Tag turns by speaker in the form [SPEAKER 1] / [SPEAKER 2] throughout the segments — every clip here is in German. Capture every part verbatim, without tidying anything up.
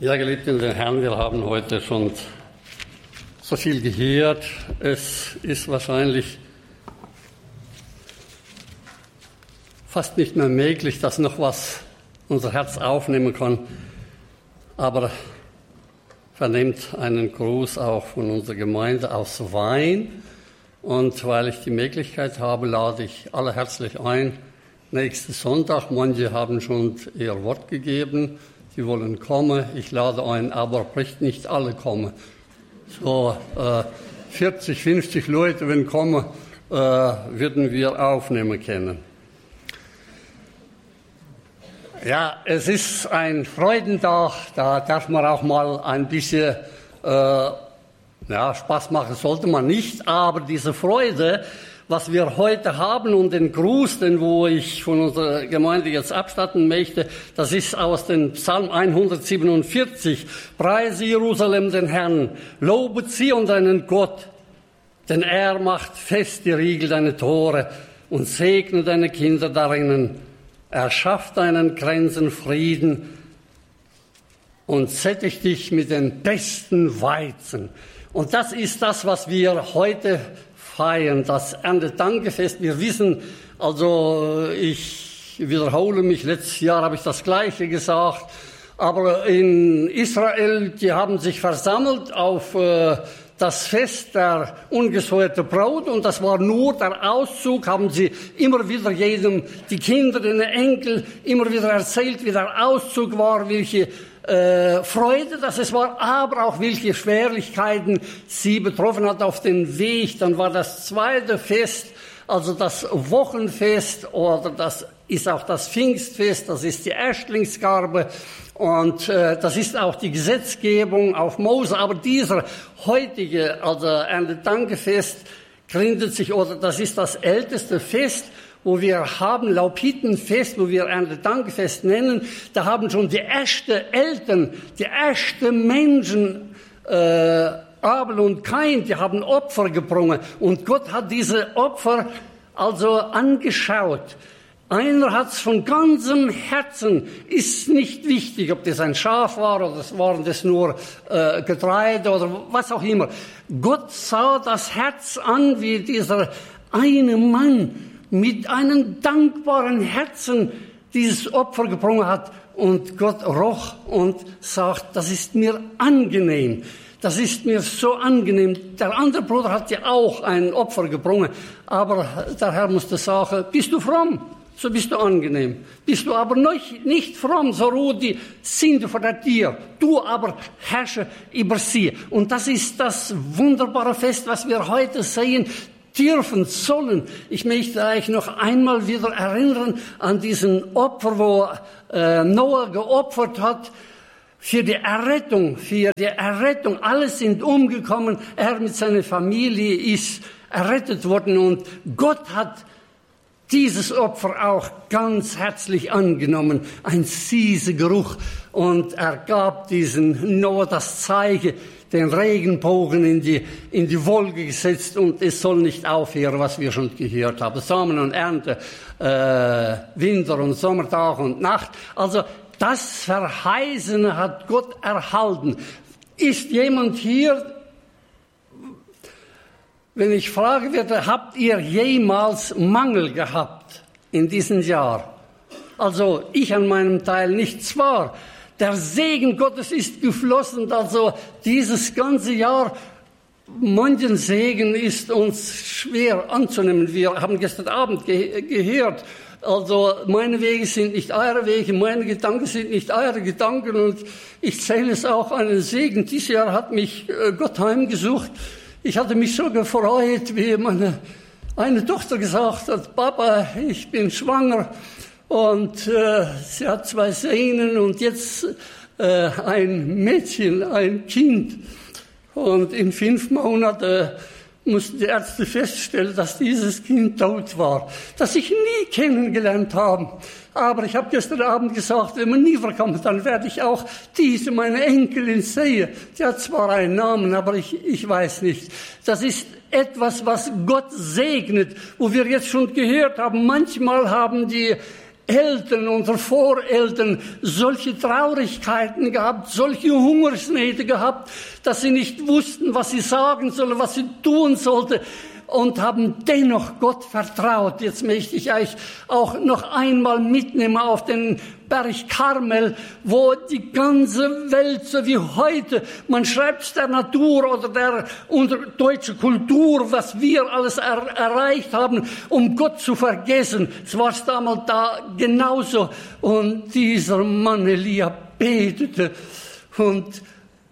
[SPEAKER 1] Ja, Geliebte in den Herrn, wir haben heute schon so viel gehört. Es ist wahrscheinlich fast nicht mehr möglich, dass noch was unser Herz aufnehmen kann. Aber vernehmt einen Gruß auch von unserer Gemeinde aus Wein. Und weil ich die Möglichkeit habe, lade ich alle herzlich ein. Nächsten Sonntag, manche haben schon ihr Wort gegeben, sie wollen kommen. Ich lade ein, aber bricht nicht alle kommen. So äh, vierzig, fünfzig Leute, wenn kommen, äh, würden wir aufnehmen können. Ja, es ist ein Freudentag, da darf man auch mal ein bisschen, äh, ja, Spaß machen sollte man nicht, aber diese Freude, was wir heute haben und den Gruß, den wo ich von unserer Gemeinde jetzt abstatten möchte, das ist aus dem Psalm hundertsiebenundvierzig. Preise Jerusalem den Herrn, lobe Zion deinen Gott, denn er macht fest die Riegel deine Tore und segne deine Kinder darinnen. Er schafft deinen Grenzen Frieden und sättigt dich mit den besten Weizen. Und das ist das, was wir heute feiern, das Erntedankfest. Wir wissen, also ich wiederhole mich, letztes Jahr habe ich das Gleiche gesagt, aber in Israel, die haben sich versammelt auf äh, das Fest der ungesäuerten Brot, und das war nur der Auszug, haben sie immer wieder jedem, die Kinder, den Enkel, immer wieder erzählt, wie der Auszug war, welche äh, Freude das es war, aber auch welche Schwierigkeiten sie betroffen hat auf den Weg. Dann war das zweite Fest, also das Wochenfest, oder das ist auch das Pfingstfest, das ist die Erstlingsgabe. Und äh, das ist auch die Gesetzgebung auf Mose. Aber dieser heutige, also Erntedankfest, gründet sich, oder das ist das älteste Fest, wo wir haben, Laubhüttenfest, wo wir Erntedankfest nennen. Da haben schon die ersten Eltern, die ersten Menschen, äh, Abel und Kain, die haben Opfer gebracht. Und Gott hat diese Opfer also angeschaut. Einer hat's von ganzem Herzen, ist nicht wichtig, ob das ein Schaf war oder das waren das nur äh, Getreide oder was auch immer. Gott sah das Herz an, wie dieser eine Mann mit einem dankbaren Herzen dieses Opfer gebracht hat. Und Gott roch und sagt, das ist mir angenehm. Das ist mir so angenehm. Der andere Bruder hat ja auch ein Opfer gebracht, aber der Herr musste sagen, bist du fromm? So bist du angenehm. Bist du aber nicht, nicht fromm, so ruht die Sünde vor dir. Du aber herrsche über sie. Und das ist das wunderbare Fest, was wir heute sehen dürfen, sollen. Ich möchte euch noch einmal wieder erinnern an diesen Opfer, wo äh, Noah geopfert hat. Für die Errettung, für die Errettung. Alle sind umgekommen. Er mit seiner Familie ist errettet worden. Und Gott hat dieses Opfer auch ganz herzlich angenommen, ein süßer Geruch. Und er gab diesen Noah das Zeichen, den Regenbogen in die, in die Wolke gesetzt, und es soll nicht aufhören, was wir schon gehört haben. Samen und Ernte, äh, Winter und Sommertag und Nacht. Also das Verheißene hat Gott erhalten. Ist jemand hier, wenn ich fragen würde, habt ihr jemals Mangel gehabt in diesem Jahr? Also ich an meinem Teil nicht. Zwar, der Segen Gottes ist geflossen, also dieses ganze Jahr, manchen Segen ist uns schwer anzunehmen. Wir haben gestern Abend ge- gehört, also meine Wege sind nicht eure Wege, meine Gedanken sind nicht eure Gedanken, und ich zähle es auch einen Segen. Dieses Jahr hat mich Gott heimgesucht. Ich hatte mich so gefreut, wie meine eine Tochter gesagt hat, Papa, ich bin schwanger, und äh, sie hat zwei Söhne und jetzt äh, ein Mädchen, ein Kind. Und in fünf Monaten mussten die Ärzte feststellen, dass dieses Kind tot war, das ich nie kennengelernt habe. Aber ich habe gestern Abend gesagt, wenn man nie verkommt, dann werde ich auch diese, meine Enkelin, sehen. Sie hat zwar einen Namen, aber ich, ich weiß nicht. Das ist etwas, was Gott segnet, wo wir jetzt schon gehört haben. Manchmal haben die Eltern, unsere Voreltern solche Traurigkeiten gehabt, solche Hungersnöte gehabt, dass sie nicht wussten, was sie sagen sollen, was sie tun sollten, und haben dennoch Gott vertraut. Jetzt möchte ich euch auch noch einmal mitnehmen auf den Berg Karmel, wo die ganze Welt, so wie heute, man schreibt es der Natur oder der unserer deutschen Kultur, was wir alles er, erreicht haben, um Gott zu vergessen. Es war damals da genauso. Und dieser Mann Elia betete und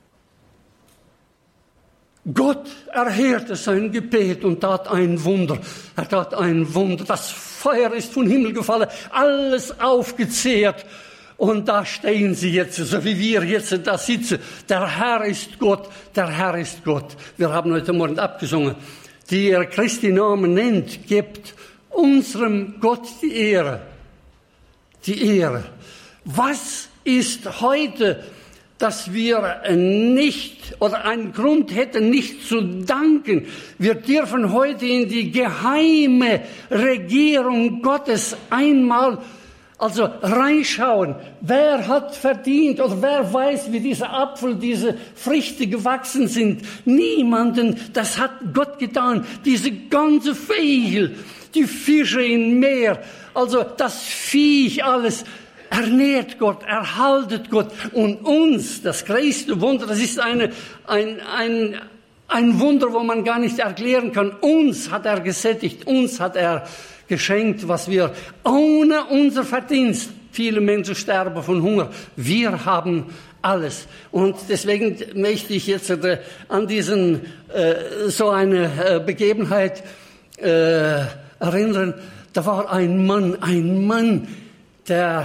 [SPEAKER 1] Gott erhörte sein Gebet und tat ein Wunder. Er tat ein Wunder. Das Feuer ist vom Himmel gefallen, alles aufgezehrt. Und da stehen sie jetzt, so wie wir jetzt da sitzen. Der Herr ist Gott, der Herr ist Gott. Wir haben heute Morgen abgesungen. Die ihr Christi Namen nennt, gebt unserem Gott die Ehre. Die Ehre. Was ist heute, dass wir nicht oder einen Grund hätten, nicht zu danken? Wir dürfen heute in die geheime Regierung Gottes einmal also reinschauen. Wer hat verdient oder wer weiß, wie dieser Apfel, diese Früchte gewachsen sind? Niemanden. Das hat Gott getan. Diese ganze Vögel, die Fische im Meer, also das Viech, alles ernährt Gott, erhaltet Gott. Und uns, das größte Wunder, das ist eine, ein, ein, ein Wunder, wo man gar nicht erklären kann. Uns hat er gesättigt, uns hat er geschenkt, was wir ohne unser Verdienst, viele Menschen sterben von Hunger, wir haben alles. Und deswegen möchte ich jetzt äh, an diesen, äh, so eine äh, Begebenheit äh, erinnern. Da war ein Mann, ein Mann, der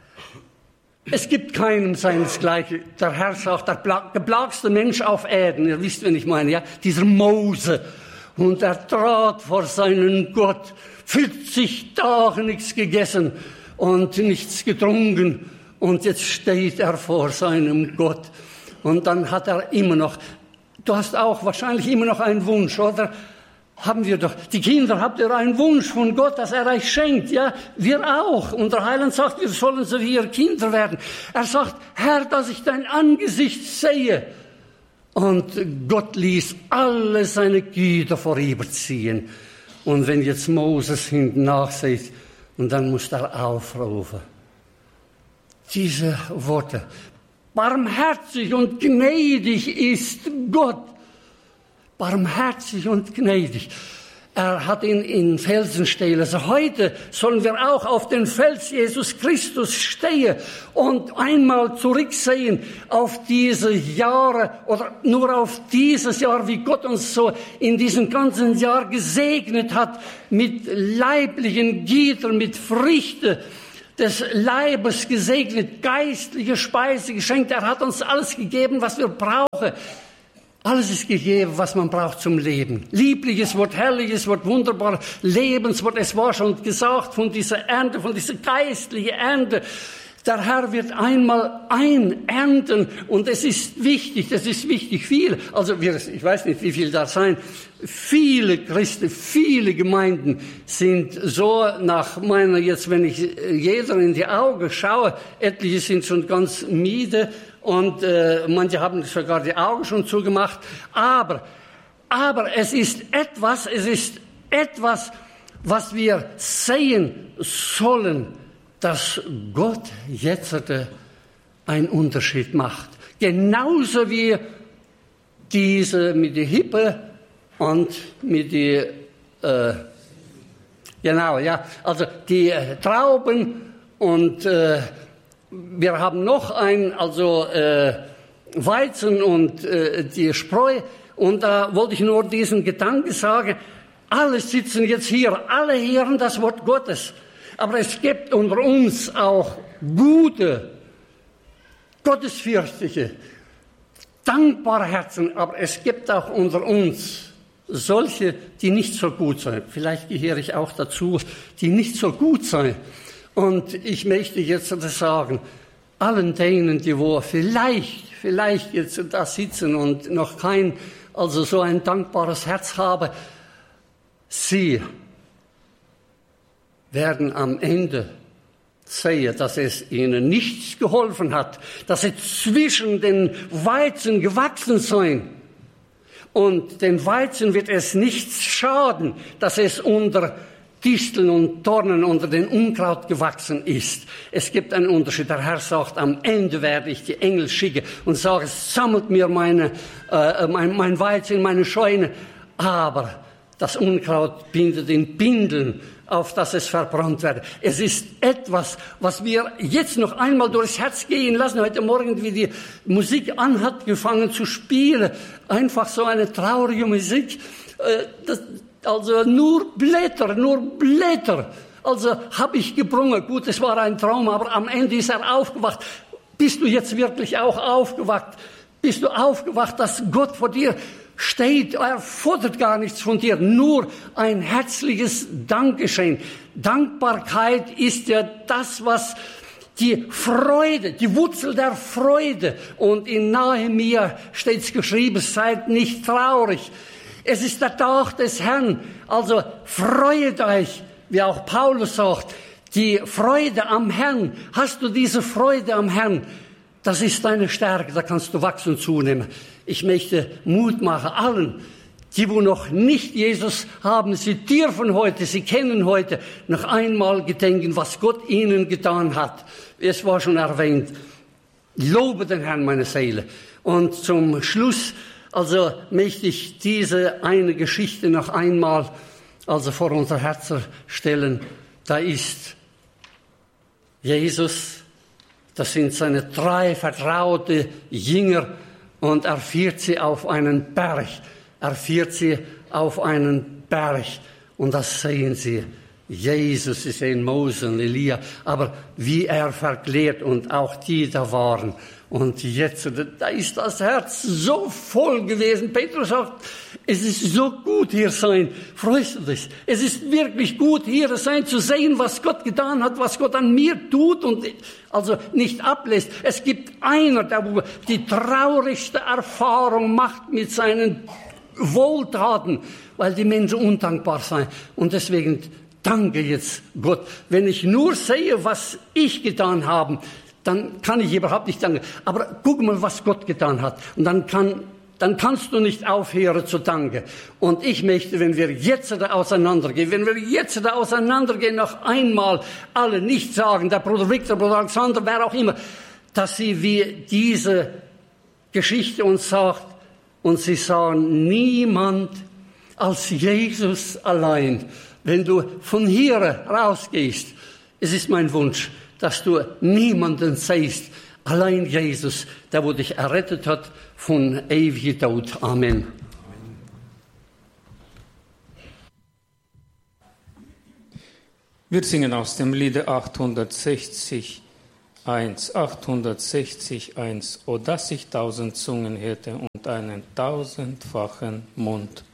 [SPEAKER 1] Es gibt keinen seinesgleichen. Der Herr sagt, der geplagste Mensch auf Erden, ihr wisst, wen ich meine, ja, dieser Mose. Und er trat vor seinen Gott, vierzig Tage nichts gegessen und nichts getrunken. Und jetzt steht er vor seinem Gott. Und dann hat er immer noch, du hast auch wahrscheinlich immer noch einen Wunsch, oder? Haben wir doch. Die Kinder, habt ihr einen Wunsch von Gott, dass er euch schenkt? Ja, wir auch. Und der Heiland sagt, wir sollen so wie ihr Kinder werden. Er sagt, Herr, dass ich dein Angesicht sehe. Und Gott ließ alle seine Güter vorüberziehen. Und wenn jetzt Moses hinten nachsieht, und dann muss er aufrufen. Diese Worte. Barmherzig und gnädig ist Gott. Barmherzig und gnädig. Er hat ihn in Felsen stehen. Also heute sollen wir auch auf den Fels Jesus Christus stehen und einmal zurücksehen auf diese Jahre oder nur auf dieses Jahr, wie Gott uns so in diesem ganzen Jahr gesegnet hat mit leiblichen Gütern, mit Früchten des Leibes gesegnet, geistliche Speise geschenkt. Er hat uns alles gegeben, was wir brauchen. Alles ist gegeben, was man braucht zum Leben. Liebliches Wort, herrliches Wort, wunderbar, Lebenswort. Es war schon gesagt von dieser Ernte, von dieser geistlichen Ernte. Der Herr wird einmal einernten und es ist wichtig, das ist wichtig, viel. Also wir, ich weiß nicht, wie viel da sein. Viele Christen, viele Gemeinden sind so nach meiner, jetzt wenn ich jeder in die Augen schaue, etliche sind schon ganz müde. Und äh, manche haben sogar die Augen schon zugemacht. Aber, aber es ist etwas, es ist etwas, was wir sehen sollen, dass Gott jetzt einen Unterschied macht. Genauso wie diese mit der Hippe und mit die, äh, genau, ja, also die äh, Trauben und äh, wir haben noch ein, also äh, Weizen und äh, die Spreu. Und da wollte ich nur diesen Gedanken sagen. Alle sitzen jetzt hier, alle hören das Wort Gottes. Aber es gibt unter uns auch gute, gottesfürchtige, dankbare Herzen. Aber es gibt auch unter uns solche, die nicht so gut sind. Vielleicht gehöre ich auch dazu, die nicht so gut sind. Und ich möchte jetzt sagen, allen denen, die wo vielleicht, vielleicht jetzt da sitzen und noch kein, also so ein dankbares Herz haben, sie werden am Ende sehe, dass es ihnen nichts geholfen hat, dass sie zwischen den Weizen gewachsen seien. Und den Weizen wird es nichts schaden, dass es unter Disteln und Dornen unter den Unkraut gewachsen ist. Es gibt einen Unterschied. Der Herr sagt, am Ende werde ich die Engel schicken und sage, sammelt mir meine, äh, mein, mein Weizen in meine Scheune. Aber das Unkraut bindet in Bindeln, auf dass es verbrannt werde. Es ist etwas, was wir jetzt noch einmal durchs Herz gehen lassen. Heute Morgen, wie die Musik an hat gefangen zu spielen, einfach so eine traurige Musik. Äh, das, Also nur Blätter, nur Blätter. Also habe ich gebrungen. Gut, es war ein Traum, aber am Ende ist er aufgewacht. Bist du jetzt wirklich auch aufgewacht? Bist du aufgewacht, dass Gott vor dir steht? Er fordert gar nichts von dir, nur ein herzliches Dankgeschehen. Dankbarkeit ist ja das, was die Freude, die Wurzel der Freude. Und in Nehemia steht es geschrieben, seid nicht traurig. Es ist der Tag des Herrn, also freuet euch, wie auch Paulus sagt, die Freude am Herrn. Hast du diese Freude am Herrn? Das ist deine Stärke, da kannst du wachsen und zunehmen. Ich möchte Mut machen allen, die wo noch nicht Jesus haben, sie dürfen heute, sie kennen heute noch einmal gedenken, was Gott ihnen getan hat. Es war schon erwähnt. Lobe den Herrn, meine Seele. Und zum Schluss, also möchte ich diese eine Geschichte noch einmal also vor unser Herz stellen. Da ist Jesus, das sind seine drei vertraute Jünger und er führt sie auf einen Berg. Er führt sie auf einen Berg und das sehen sie. Jesus, sie sehen Mose und Elia, aber wie er verklärt und auch die da waren. Und jetzt, da ist das Herz so voll gewesen. Petrus sagt, es ist so gut hier sein. Freust du dich? Es ist wirklich gut hier sein, zu sehen, was Gott getan hat, was Gott an mir tut und also nicht ablässt. Es gibt einer, der die traurigste Erfahrung macht mit seinen Wohltaten, weil die Menschen undankbar sind. Und deswegen danke jetzt Gott. Wenn ich nur sehe, was ich getan habe, dann kann ich überhaupt nicht danken. Aber guck mal, was Gott getan hat. Und dann kann, dann kannst du nicht aufhören zu danken. Und ich möchte, wenn wir jetzt da auseinandergehen, wenn wir jetzt da auseinandergehen, noch einmal alle nicht sagen, der Bruder Victor, Bruder Alexander, wer auch immer, dass sie wie diese Geschichte uns sagt, und sie sahen niemand als Jesus allein. Wenn du von hier rausgehst, es ist mein Wunsch, dass du niemanden siehst, allein Jesus, der wo dich errettet hat von ewigem Tod. Amen.
[SPEAKER 2] Wir singen aus dem Lied achthundertsechzig eins, achthundertsechzig eins, o dass ich tausend Zungen hätte und einen tausendfachen Mund.